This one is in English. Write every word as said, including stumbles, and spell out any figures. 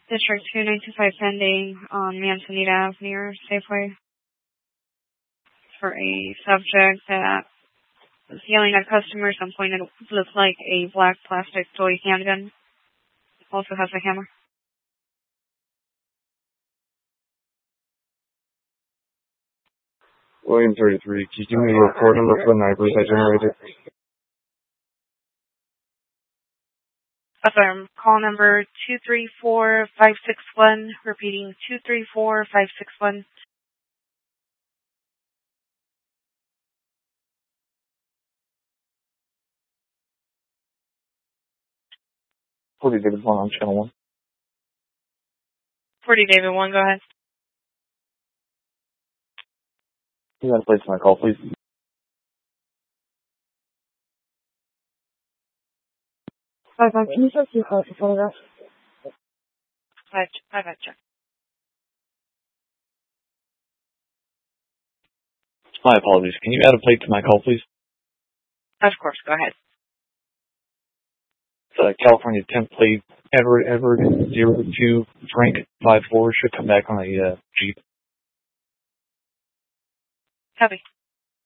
District two nine two five pending on Manzanita Avenue near Safeway for a subject that was yelling at customers and pointed what looks like a black plastic toy handgun. Also has a hammer. William thirty-three, can you give me the report number for the neighbors I generated? Affirm. Call number two three four five six one. Repeating, two three four five six one. forty David one on channel one. forty David one, go ahead. You got to place my call, please. Hi, Mom. Can you start to uh, photograph? I, I gotcha. My apologies. Can you add a plate to my call, please? Of course, go ahead. The California temp plate, Edward Edward zero two Frank five four should come back on a uh, Jeep. Copy.